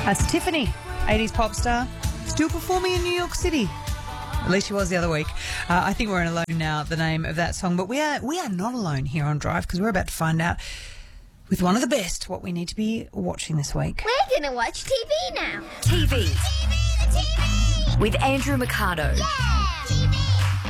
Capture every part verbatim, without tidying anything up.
That's Tiffany, eighties pop star, still performing in New York City. At least she was the other week. Uh, I think we're in Alone Now, the name of that song. But we are we are not alone here on Drive, because we're about to find out with one of the best what we need to be watching this week. We're going to watch T V now. T V. T V, the T V. With Andrew Mercado. Yeah. T V.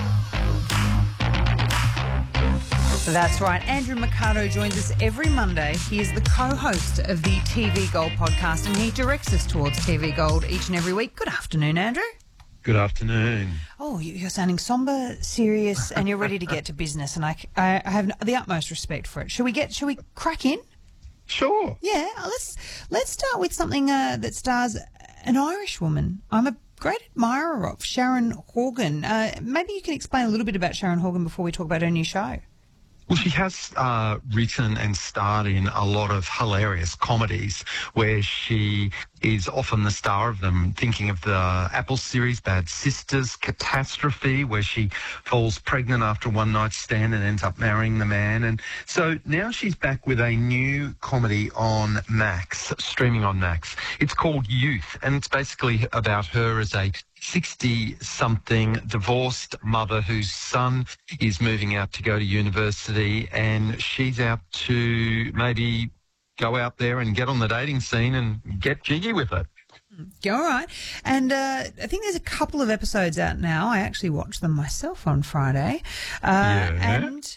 That's right. Andrew Mercado joins us every Monday. He is the co-host of the T V Gold podcast, and he directs us towards T V Gold each and every week. Good afternoon, Andrew. Good afternoon. Oh, you're sounding somber, serious, and you're ready to get to business, and I, I have the utmost respect for it. Shall we get? Shall we crack in? Sure. Yeah. Let's let's start with something uh, that stars an Irish woman. I'm a great admirer of Sharon Horgan. Uh, maybe you can explain a little bit about Sharon Horgan before we talk about her new show. Well, she has uh, written and starred in a lot of hilarious comedies where she is often the star of them. Thinking of the Apple series Bad Sisters, Catastrophe, where she falls pregnant after a one-night stand and ends up marrying the man. And so now she's back with a new comedy on Max, streaming on Max. It's called Youth, and it's basically about her as a sixty-something divorced mother whose son is moving out to go to university, and she's out to maybe go out there and get on the dating scene and get jiggy with it. Yeah, all right. And uh, I think there's a couple of episodes out now. I actually watched them myself on Friday. Uh, Yeah. And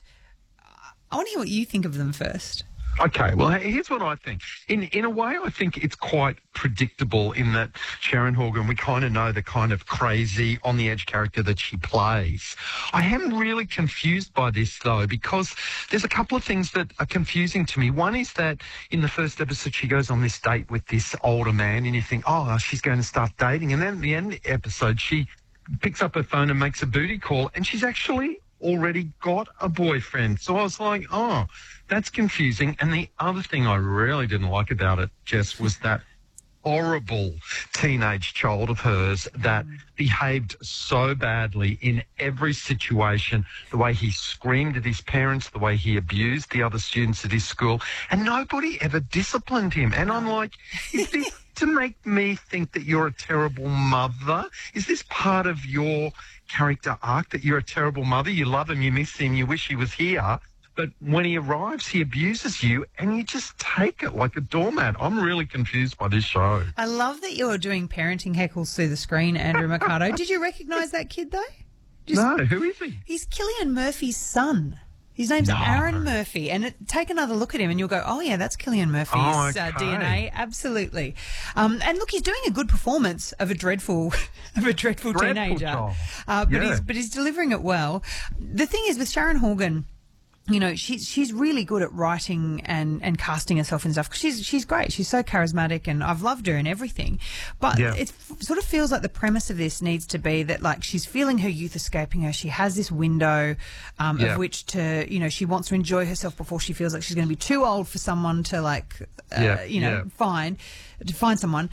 I want to hear what you think of them first. Okay, well, here's what I think. In in a way, I think it's quite predictable in that Sharon Horgan, we kind of know the kind of crazy, on-the-edge character that she plays. I am really confused by this, though, because there's a couple of things that are confusing to me. One is that in the first episode, she goes on this date with this older man, and you think, oh, she's going to start dating. And then at the end of the episode, she picks up her phone and makes a booty call, and she's actually already got a boyfriend. So I was like, oh, that's confusing. And the other thing I really didn't like about it, Jess, was that horrible teenage child of hers that behaved so badly in every situation, the way he screamed at his parents, the way he abused the other students at his school, and nobody ever disciplined him. And I'm like, is this to make me think that you're a terrible mother? Is this part of your character arc, that you're a terrible mother? You love him, you miss him, you wish he was here, but when he arrives, he abuses you, and you just take it like a doormat. I'm really confused by this show. I love that you're doing parenting heckles through the screen, Andrew Mercado. Did you recognise that kid, though? Just, no, who is he? He's Cillian Murphy's son. His name's No. Aaron Murphy, and it, take another look at him and you'll go, oh, yeah, that's Cillian Murphy's Oh, uh, okay. D N A, absolutely. Um, and look, he's doing a good performance of a dreadful of a dreadful, Dreadful teenager, child. uh, but, Yeah. he's, but he's delivering it well. The thing is, with Sharon Horgan, you know, she's she's really good at writing and, and casting herself and stuff. 'Cause she's she's great. She's so charismatic, and I've loved her and everything. But Yeah. it sort of feels like the premise of this needs to be that, like, she's feeling her youth escaping her. She has this window um, Yeah. of which to, you know, she wants to enjoy herself before she feels like she's going to be too old for someone to, like, uh, Yeah, you know, yeah. find to find someone.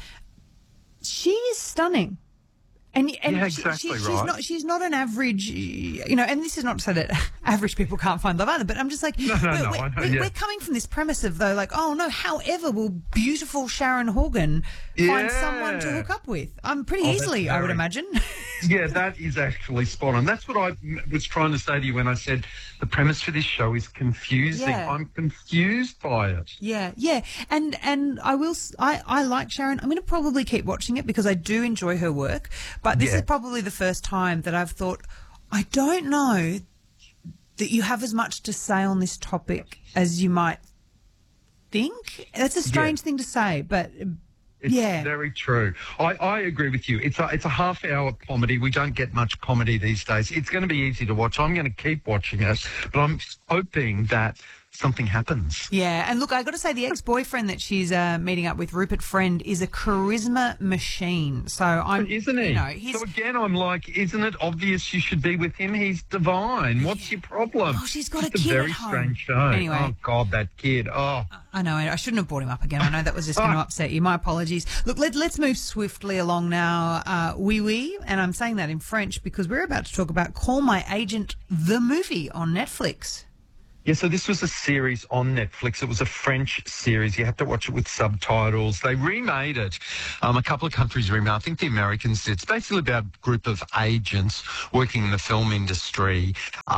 She is stunning. And, and Yeah, she- exactly she, she's right. not she's not an average, you know, and this is not to say that average people can't find love either, but I'm just like, No, no, we're, no, we're, I know, we're, yeah. we're coming from this premise of, though, like, oh no, however will beautiful Sharon Horgan find Yeah. someone to hook up with? Um, pretty Oh, that's easily, I would very- imagine. Yeah, that is actually spot on. That's what I was trying to say to you when I said the premise for this show is confusing. Yeah. I'm confused by it. Yeah, yeah, and and I will. s- I I like Sharon. I'm going to probably keep watching it because I do enjoy her work. But this Yeah. is probably the first time that I've thought, I don't know that you have as much to say on this topic as you might think. That's a strange Yeah. thing to say, but It's yeah. very true. I, I agree with you. It's a, it's a half-hour comedy. We don't get much comedy these days. It's going to be easy to watch. I'm going to keep watching it, but I'm hoping that something happens. Yeah, and look, I got to say, the ex-boyfriend that she's uh, meeting up with, Rupert Friend, is a charisma machine. So I'm, Isn't he? You know, he's, so again, I'm like, isn't it obvious you should be with him? He's divine. What's your problem? Oh, she's got a It's kid a very at home. strange show. Anyway. Oh, God, that kid. Oh. I know, I shouldn't have brought him up again. I know that was just going to upset you. My apologies. Look, let, let's move swiftly along now. Uh, oui, oui, and I'm saying that in French because we're about to talk about Call My Agent, the movie on Netflix. Yeah, so this was a series on Netflix. It was a French series. You had to watch it with subtitles. They remade it. Um, a couple of countries remade it. I think the Americans did. It's basically about a group of agents working in the film industry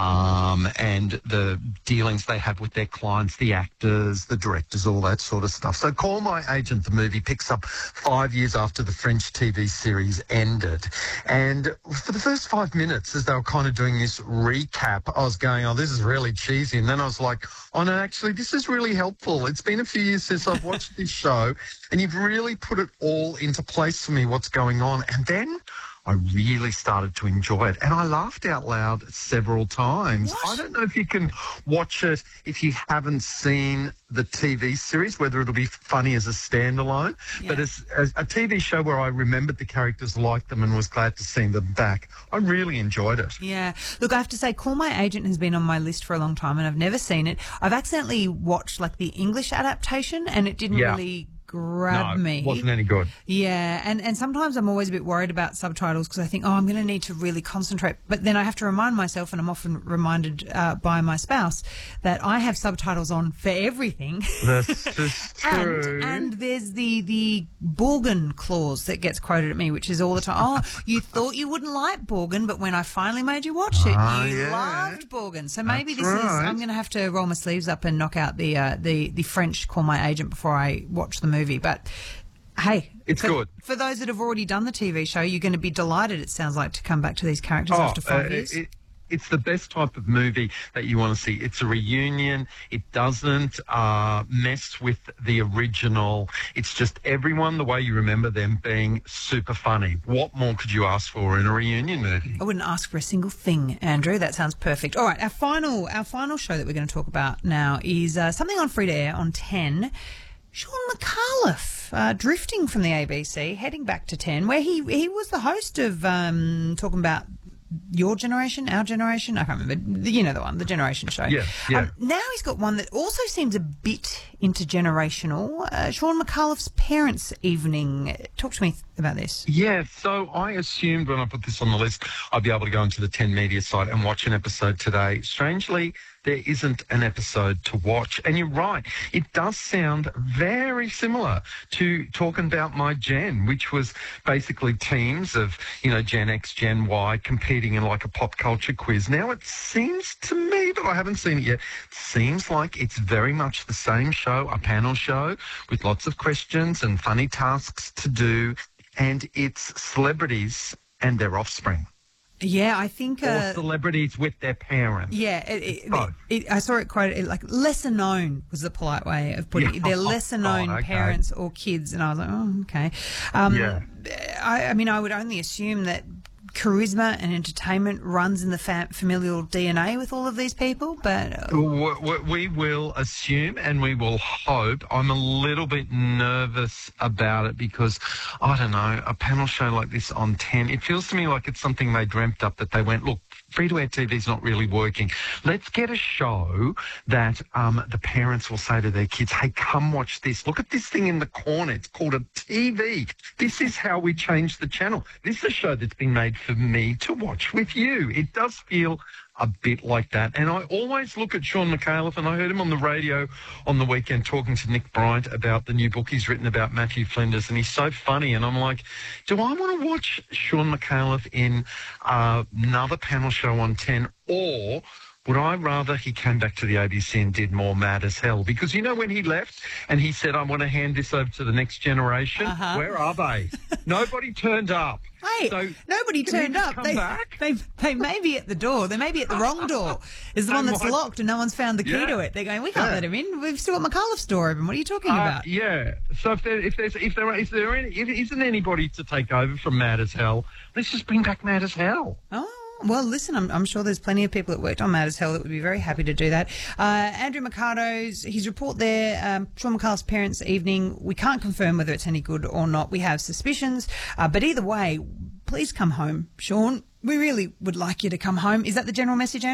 um, and the dealings they have with their clients, the actors, the directors, all that sort of stuff. So Call My Agent, the movie, picks up five years after the French T V series ended. And for the first five minutes, as they were kind of doing this recap, I was going, oh, this is really cheesy. And then I was like, oh, no, actually, this is really helpful. It's been a few years since I've watched this show, and you've really put it all into place for me, what's going on. And then I really started to enjoy it, and I laughed out loud several times. What? I don't know if you can watch it if you haven't seen the T V series, whether it'll be funny as a standalone, Yeah. but as, as a T V show where I remembered the characters, liked them, and was glad to see them back, I really enjoyed it. Yeah. Look, I have to say, Call My Agent has been on my list for a long time and I've never seen it. I've accidentally watched like the English adaptation and it didn't Yeah. really grab no, me. it wasn't any good. Yeah, and, and sometimes I'm always a bit worried about subtitles because I think, oh, I'm going to need to really concentrate. But then I have to remind myself, and I'm often reminded uh, by my spouse, that I have subtitles on for everything. That's just true. And, and there's the, the Borgen clause that gets quoted at me, which is all the time, oh, you thought you wouldn't like Borgen, but when I finally made you watch it, Ah, you yeah. loved Borgen. So maybe That's this is, right. I'm going to have to roll my sleeves up and knock out the, uh, the, the French Call My Agent before I watch the movie. But hey, It's for, good. For those that have already done the T V show, you're going to be delighted, it sounds like, to come back to these characters after five uh, years. It, it's the best type of movie that you want to see. It's a reunion. It doesn't uh, mess with the original. It's just everyone the way you remember them being super funny. What more could you ask for in a reunion movie? I wouldn't ask for a single thing, Andrew. That sounds perfect. All right, our final our final show that we're going to talk about now is uh, something on free to air on ten. Sean McAuliffe, uh, drifting from the A B C, heading back to ten, where he he was the host of um, talking about your generation, our generation. I can't remember. You know the one, the Generation Show. Yeah, yeah. Um, now he's got one that also seems a bit intergenerational. Uh, Sean McAuliffe's Parents' Evening. Talk to me about this. Yeah, so I assumed when I put this on the list, I'd be able to go into the ten Media site and watch an episode today. Strangely, there isn't an episode to watch. And you're right, it does sound very similar to talking about my gen, which was basically teams of, you know, Gen X, Gen Y competing in like a pop culture quiz. Now it seems to me, but I haven't seen it yet, seems like it's very much the same show, a panel show with lots of questions and funny tasks to do. And it's celebrities and their offspring. Yeah, I think... Or Uh, celebrities with their parents. Yeah, it, it, both. it, it, I saw it quoted it, like lesser known was the polite way of putting Yeah. it. They're lesser known Oh, okay. parents or kids, and I was like, oh, okay. Um, Yeah. I, I mean, I would only assume that charisma and entertainment runs in the fam- familial D N A with all of these people, but uh, W- w- We will assume and we will hope. I'm a little bit nervous about it because, I don't know, a panel show like this on ten, it feels to me like it's something they dreamt up, that they went, look, free-to-air T V is not really working. Let's get a show that um, the parents will say to their kids, hey, come watch this. Look at this thing in the corner. It's called a T V. This is how we change the channel. This is a show that's been made for me to watch with you. It does feel a bit like that. And I always look at Sean McAuliffe, and I heard him on the radio on the weekend talking to Nick Bryant about the new book he's written about Matthew Flinders, and he's so funny. And I'm like, do I want to watch Sean McAuliffe in uh, another panel show on ten, or would I rather he came back to the A B C and did more Mad as Hell? Because, you know, when he left and he said, I want to hand this over to the next generation, Uh-huh. where are they? Nobody turned up. hey, So, nobody can he turned just up. come They, back? they they may be at the door. They may be at the wrong door. Is the They one that's might. locked and no one's found the key Yeah. to it. They're going, we can't Yeah. let him in. We've still got McAuliffe's door open. What are you talking Uh, about? yeah. So if there, if there's, if there, is there any, if isn't anybody to take over from Mad as Hell, let's just bring back Mad as Hell. Oh, well, listen, I'm, I'm sure there's plenty of people that worked on Mad as Hell that would be very happy to do that. Uh, Andrew Mercado's, his report there, um, Sean McAuliffe's Parents' Evening, we can't confirm whether it's any good or not. We have suspicions, uh, but either way, please come home, Sean. We really would like you to come home. Is that the general message, Andrew?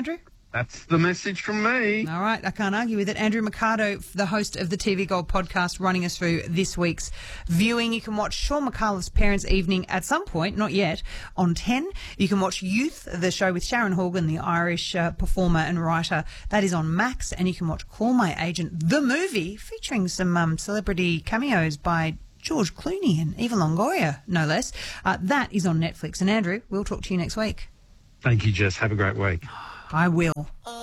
That's the message from me. All right, I can't argue with it. Andrew Mercado, the host of the T V Gold podcast, running us through this week's viewing. You can watch Sean McAuliffe's Parents' Evening at some point, not yet, on ten. You can watch Youth, the show with Sharon Horgan, the Irish uh, performer and writer. That is on Max. And you can watch Call My Agent, the movie, featuring some um, celebrity cameos by George Clooney and Eva Longoria, no less. Uh, that is on Netflix. And Andrew, we'll talk to you next week. Thank you, Jess. Have a great week. I will.